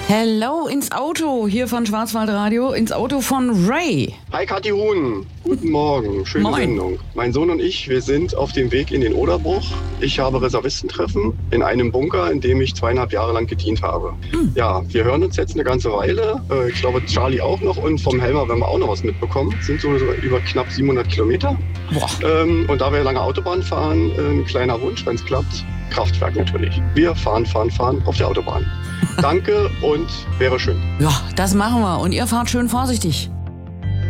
Hello ins Auto, hier von Schwarzwaldradio, ins Auto von Ray. Hi Kathi Huhn, guten Morgen, schöne Moin. Sendung. Mein Sohn und ich, wir sind auf dem Weg in den Oderbruch. Ich habe Reservistentreffen in einem Bunker, in dem ich 2,5 Jahre lang gedient habe. Ja, wir hören uns jetzt eine ganze Weile. Ich glaube, Charlie auch noch und vom Helmer werden wir auch noch was mitbekommen. Sind so über knapp 700 Kilometer. Boah. Und da wir lange Autobahn fahren, ein kleiner Wunsch, wenn es klappt, Kraftwerk natürlich. Wir fahren auf der Autobahn. Danke und wäre schön. Ja, das machen wir und ihr fahrt schön vorsichtig.